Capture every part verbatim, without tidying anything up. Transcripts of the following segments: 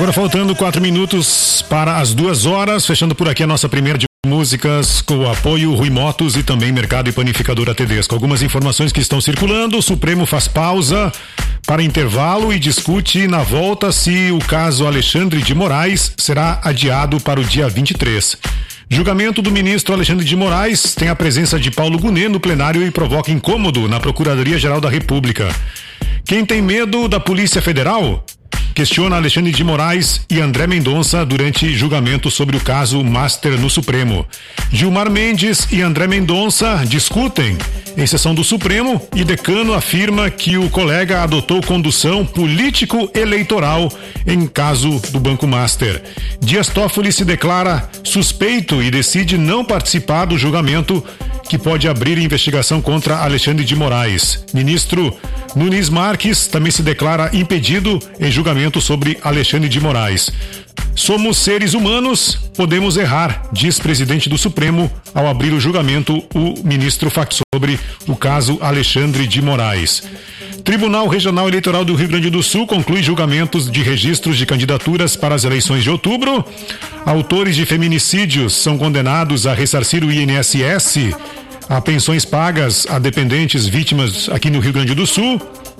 Agora faltando quatro minutos para as duas horas, fechando por aqui a nossa primeira de músicas com o apoio Rui Motos e também Mercado e Panificadora Tedesco. Algumas informações que estão circulando. O Supremo faz pausa para intervalo e discute na volta se o caso Alexandre de Moraes será adiado para o dia vinte e três. Julgamento do ministro Alexandre de Moraes tem a presença de Paulo Gonet no plenário e provoca incômodo na Procuradoria-Geral da República. Quem tem medo da Polícia Federal? Questiona Alexandre de Moraes e André Mendonça durante julgamento sobre o caso Master no Supremo. Gilmar Mendes e André Mendonça discutem em sessão do Supremo e decano afirma que o colega adotou condução político-eleitoral em caso do Banco Master. Dias Toffoli se declara suspeito e decide não participar do julgamento que pode abrir investigação contra Alexandre de Moraes. Ministro Nunes Marques também se declara impedido em julgamento sobre Alexandre de Moraes. Somos seres humanos, podemos errar, diz presidente do Supremo ao abrir o julgamento, o ministro Fachin sobre o caso Alexandre de Moraes. Tribunal Regional Eleitoral do Rio Grande do Sul conclui julgamentos de registros de candidaturas para as eleições de outubro. Autores de feminicídios são condenados a ressarcir o I N S S a pensões pagas a dependentes vítimas aqui no Rio Grande do Sul.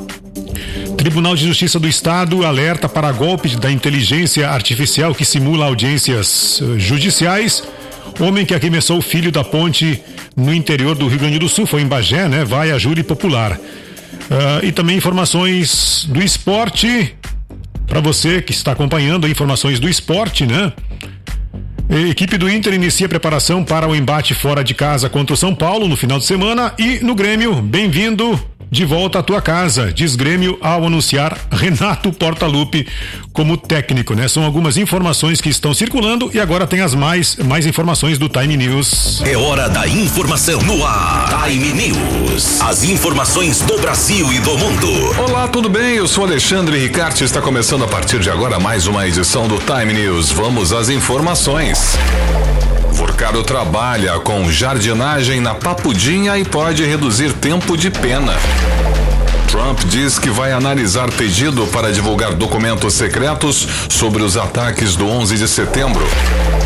Tribunal de Justiça do Estado alerta para golpe da inteligência artificial que simula audiências judiciais. Homem que arremessou o filho da ponte no interior do Rio Grande do Sul, foi em Bagé, né? Vai a júri popular. Uh, e também informações do esporte, para você que está acompanhando, informações do esporte, né? A equipe do Inter inicia a preparação para o embate fora de casa contra o São Paulo no final de semana. E no Grêmio, bem-vindo de volta à tua casa, diz Grêmio ao anunciar Renato Portaluppi como técnico, né? São algumas informações que estão circulando e agora tem as mais, mais informações do Time News. É hora da informação no ar. Time News. As informações do Brasil e do mundo. Olá, tudo bem? Eu sou Alexandre Ricarte. Está começando a partir de agora mais uma edição do Time News. Vamos às informações. Furcado trabalha com jardinagem na Papudinha e pode reduzir tempo de pena. Trump diz que vai analisar pedido para divulgar documentos secretos sobre os ataques do onze de setembro.